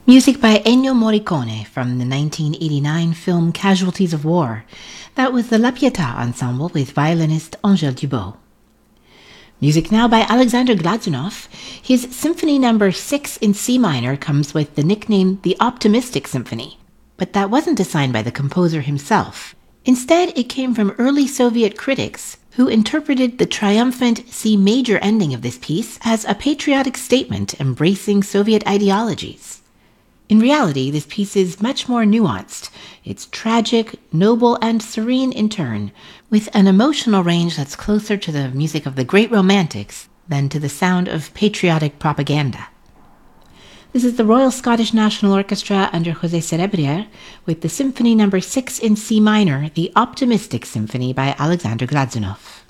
Music by Ennio Morricone from the 1989 film Casualties of War. That was the La Pietà Ensemble with violinist Angèle Dubot. Music now by Alexander Glazunov. His Symphony No. 6 in C minor comes with the nickname the Optimistic Symphony, but that wasn't assigned by the composer himself. Instead, it came from early Soviet critics who interpreted the triumphant C major ending of this piece as a patriotic statement embracing Soviet ideologies. In reality, this piece is much more nuanced. It's tragic, noble, and serene in turn, with an emotional range that's closer to the music of the great romantics than to the sound of patriotic propaganda. This is the Royal Scottish National Orchestra under José Cerebrier with the Symphony No. 6 in C minor, the Optimistic Symphony by Alexander Glazunov.